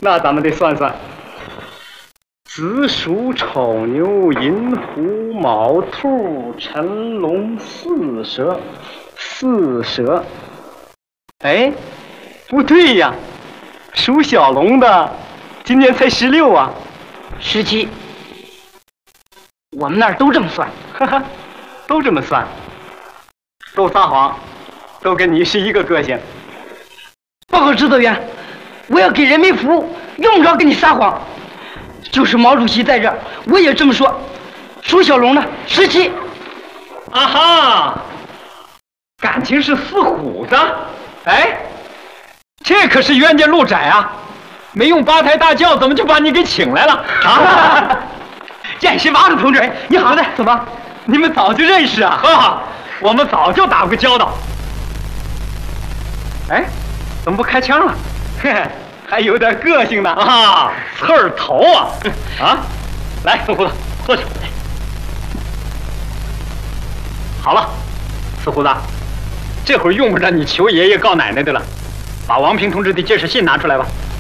那咱们得算算。子鼠、丑牛、寅虎、卯兔、辰龙、巳蛇。哎，不对呀，属小龙的今年才16啊 ，17。我们那儿都这么算， 哈哈，都这么算，都撒谎，都跟你是一个个性。 报告指导员，我要给人民服务，用不着跟你撒谎。就是毛主席在这儿，我也这么说。属小龙的17。 啊哈，感情是属虎的。哎，这可是冤家路窄啊！没用8抬大轿，怎么就把你给请来了啊？ 见识马总同志，你好的，怎么？ 你们早就认识啊？啊，我们早就打过交道。哎，怎么不开枪了？嘿嘿，还有点个性呢啊！刺儿头啊！啊，来，四胡子，坐去。好了，四胡子，这会儿用不着你求爷爷告奶奶的了，把王平同志的介绍信拿出来吧。